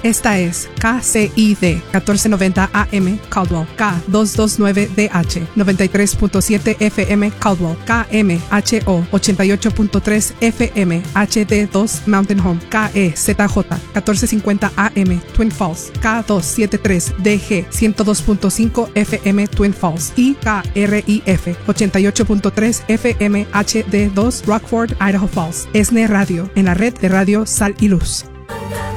Esta es KCID 1490 AM Caldwell, K229DH 93.7 FM Caldwell, KMHO 88.3 FM HD2 Mountain Home, KEZJ 1450 AM Twin Falls, K273DG 102.5 FM Twin Falls y KRIF 88.3 FM HD2 Rockford, Idaho Falls. ESNE Radio, en la red de radio Sal y Luz.